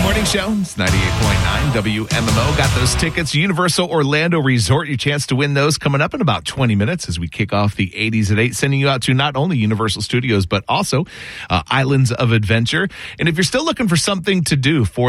Morning Show. It's 98.9 WMMO. Got those tickets. Universal Orlando Resort. Your chance to win those coming up in about 20 minutes as we kick off the 80s at 8. Sending you out to not only Universal Studios, but also Islands of Adventure. And if you're still looking for something to do for